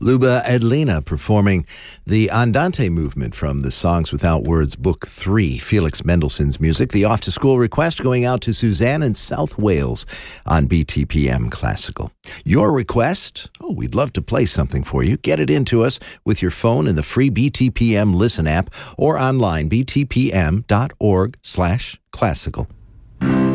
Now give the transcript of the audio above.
Luba Edlina performing the Andante movement from the Songs Without Words, Book 3, Felix Mendelssohn's music. The off-to-school request going out to Suzanne in South Wales on BTPM Classical. Your request? Oh, we'd love to play something for you. Get it into us with your phone in the free BTPM Listen app or online, btpm.org/classical.